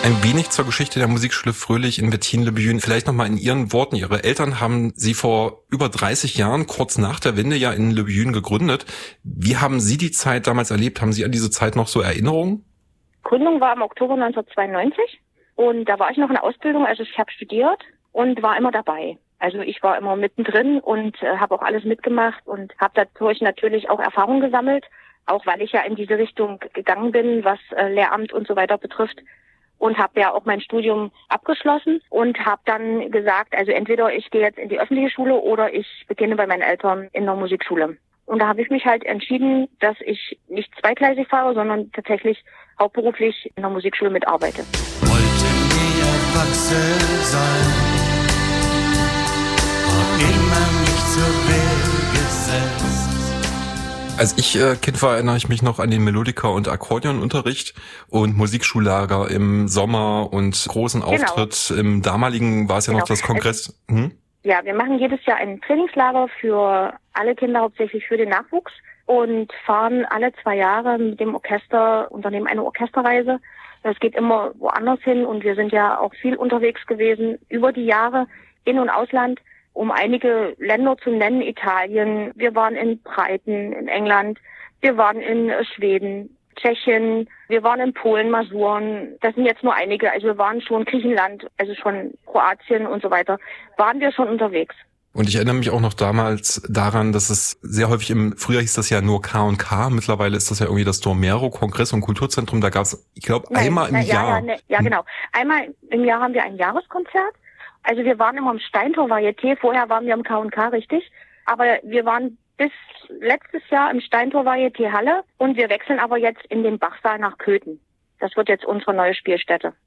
Ein wenig zur Geschichte der Musikschule Fröhlich in Wettin-le-Buyün. Vielleicht nochmal in Ihren Worten. Ihre Eltern haben Sie vor über 30 Jahren, kurz nach der Wende, ja in Le Buyün gegründet. Wie haben Sie die Zeit damals erlebt? Haben Sie an diese Zeit noch so Erinnerungen? Gründung war im Oktober 1992 und da war ich noch in der Ausbildung, also ich habe studiert und war immer dabei. Also ich war immer mittendrin und habe auch alles mitgemacht und habe dadurch natürlich auch Erfahrung gesammelt, auch weil ich ja in diese Richtung gegangen bin, was Lehramt und so weiter betrifft. Und habe ja auch mein Studium abgeschlossen und habe dann gesagt, also entweder ich gehe jetzt in die öffentliche Schule oder ich beginne bei meinen Eltern in der Musikschule. Und da habe ich mich halt entschieden, dass ich nicht zweigleisig fahre, sondern tatsächlich hauptberuflich in der Musikschule mitarbeite. Wollte nie erwachsen sein, hab immer mich zur Wehr gesetzt. Als ich Kind war, erinnere ich mich noch an den Melodika- und Akkordeonunterricht und Musikschullager im Sommer und großen Auftritt. Im damaligen war es ja noch das Kongress. Ja, wir machen jedes Jahr ein Trainingslager für alle Kinder, hauptsächlich für den Nachwuchs und fahren alle 2 Jahre mit dem Orchester, unternehmen eine Orchesterreise. Das geht immer woanders hin und wir sind ja auch viel unterwegs gewesen über die Jahre, In- und Ausland. Um einige Länder zu nennen, Italien, wir waren in Brighton, in England, wir waren in Schweden, Tschechien, wir waren in Polen, Masuren, das sind jetzt nur einige, also wir waren schon Griechenland, also schon Kroatien und so weiter, waren wir schon unterwegs. Und ich erinnere mich auch noch damals daran, dass es sehr häufig früher hieß das ja nur K&K, mittlerweile ist das ja irgendwie das Dormero Kongress- und Kulturzentrum, da gab es, ich glaube, einmal im Jahr. Ja, genau. Einmal im Jahr haben wir ein Jahreskonzert. Also wir waren immer im Steintor Varieté, vorher waren wir im K&K, richtig. Aber wir waren bis letztes Jahr im Steintor Varieté Halle und wir wechseln aber jetzt in den Bachsaal nach Köthen. Das wird jetzt unsere neue Spielstätte.